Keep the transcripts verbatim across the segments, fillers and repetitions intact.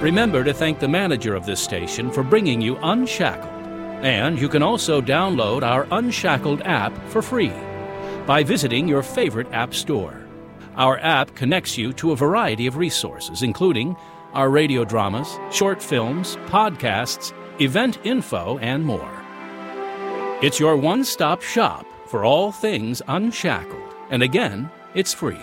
Remember to thank the manager of this station for bringing you Unshackled. And you can also download our Unshackled app for free by visiting your favorite app store. Our app connects you to a variety of resources, including our radio dramas, short films, podcasts, event info, and more. It's your one-stop shop for all things Unshackled. And again, it's free.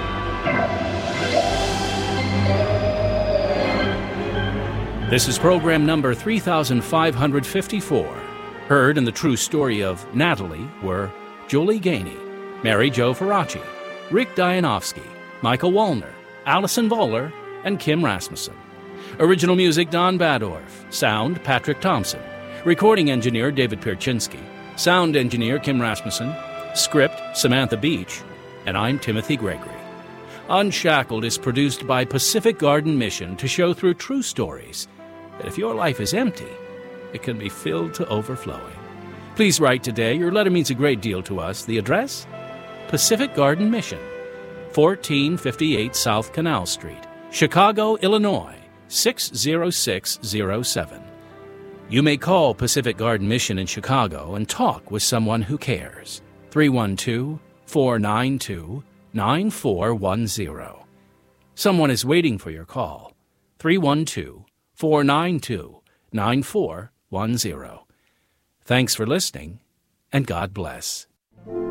This is program number three thousand five hundred fifty-four. Heard in the true story of Natalie were Julie Gainey, Mary Jo Faraci, Rick Dianovsky, Michael Wallner, Allison Voller, and Kim Rasmussen. Original music Don Badorf. Sound Patrick Thompson. Recording engineer David Pierczynski. Sound engineer Kim Rasmussen. Script Samantha Beach. And I'm Timothy Gregory. Unshackled is produced by Pacific Garden Mission to show through true stories that if your life is empty, it can be filled to overflowing. Please write today. Your letter means a great deal to us. The address? Pacific Garden Mission, fourteen fifty-eight South Canal Street, Chicago, Illinois, six zero six zero seven. You may call Pacific Garden Mission in Chicago and talk with someone who cares. three one two, four nine two, nine four one zero. Someone is waiting for your call. three one two, four nine two, nine four one zero. Thanks for listening, and God bless.